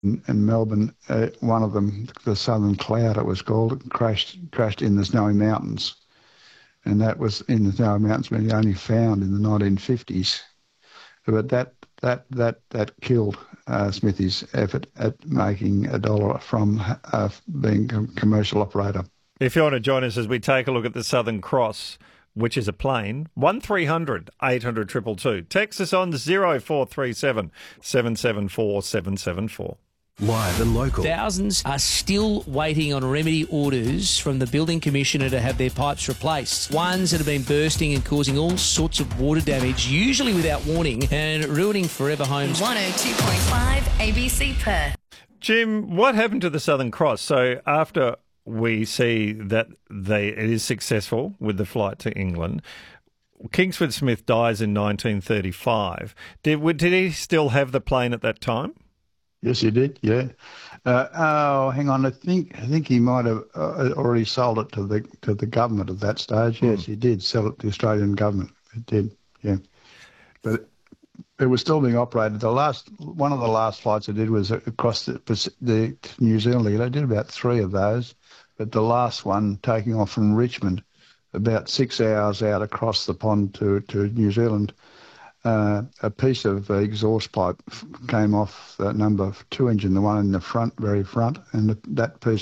in Melbourne, one of them, the Southern Cloud it was called, crashed in the Snowy Mountains. And that was in the Snowy Mountains when only found in the 1950s. But that killed Smithy's effort at making a dollar from being a commercial operator. If you want to join us as we take a look at the Southern Cross, which is a plane, 1300 800 222. Text us on 0437 774 774. Live and local. Thousands are still waiting on remedy orders from the Building Commissioner to have their pipes replaced. Ones that have been bursting and causing all sorts of water damage, usually without warning, and ruining forever homes. 102.5 ABC Perth. Jim, what happened to the Southern Cross? So after we see that it is successful with the flight to England, Kingsford Smith dies in 1935. Did he still have the plane at that time? Yes, he did. Yeah. Hang on. I think he might have already sold it to the government at that stage. Yes, he did sell it to the Australian government. It did. Yeah, but it was still being operated. One of the last flights I did was across the New Zealand. I did about 3 of those, but the last one taking off from Richmond, about 6 hours out across the pond to New Zealand. A piece of exhaust pipe came off the number 2 engine, the one in the front, very front, and that piece